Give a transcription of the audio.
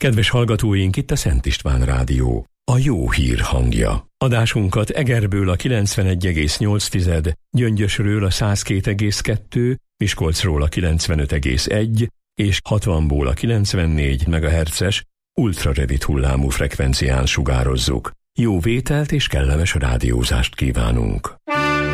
Kedves hallgatóink, itt a Szent István Rádió, a jó hír hangja. Adásunkat Egerből a 91,8, Gyöngyösről a 102,2, Miskolcról a 95,1 és 60-ból a 94 MHz-es ultrarövid hullámú frekvencián sugározzuk. Jó vételt és kellemes rádiózást kívánunk!